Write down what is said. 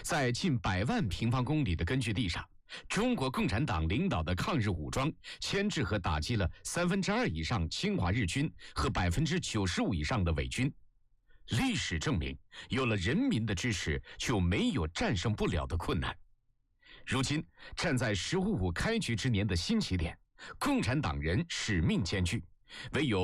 在近100万平方公里的根据地上，中国共产党领导的抗日武装牵制和打击了2/3以上侵华日军和95%以上的伪军。历史证明，有了人民的支持，就没有战胜不了的困难。如今，站在10.55开局之年的新起点，共产党人使命艰巨，唯有